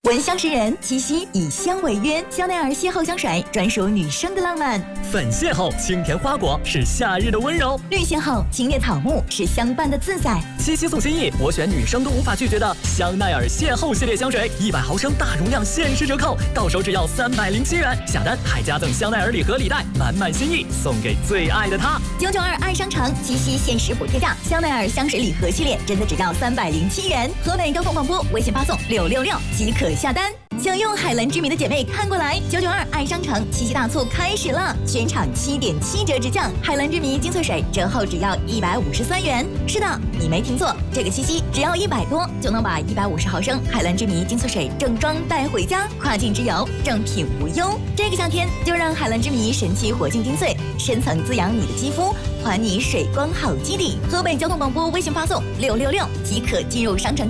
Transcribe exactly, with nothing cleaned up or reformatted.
闻香识人，七夕以香为约，香奈儿邂逅香水专属女生的浪漫。 粉邂逅清甜花果是夏日的温柔， 绿邂逅清冽草木是相伴的自在。 七夕送心意，我选女生都无法拒绝的香奈儿邂逅系列香水，一百毫升大容量限时折扣，到手只要三百零七元，下单还加赠香奈儿礼盒礼袋，满满心意送给最爱的他。 九九二爱商城七夕限时补贴价，香奈儿香水礼盒系列真的只要三百零七元。河北交通广播微信发送六六六即可下单。想用海蓝之谜的姐妹看过来，九九二爱商城七夕大促开始了，全场七点七折直降，海蓝之谜精粹水折后只要一百五十三元。是的，你没听错，这个七夕只要一百多就能把一百五十毫升海蓝之谜精粹水正装带回家，跨境之游正品无忧。这个夏天就让海蓝之谜神奇活性精粹深层滋养你的肌肤，还你水光好基底。河北交通广播微信发送六六六即可进入商城。